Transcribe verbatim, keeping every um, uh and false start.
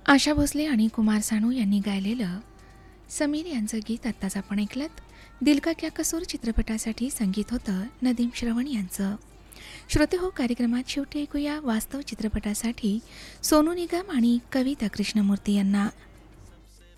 आशा भोसले आणि कुमार सानू यांनी गायलेलं समीर यांचं गीत आत्ताच आपण ऐकलत. दिल का क्या कसूर चित्रपटासाठी संगीत होतं नदीम श्रवण यांचं. श्रोते हो, कार्यक्रमात शेवटी ऐकूया वास्तव चित्रपटासाठी सोनू निगम आणि कविता कृष्णमूर्ती यांना